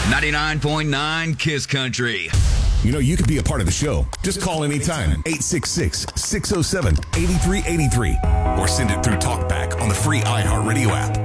99.9 Kiss Country. You know, you could be a part of the show. Just call anytime. 866-607-8383. Or send it through TalkBack on the free iHeartRadio app.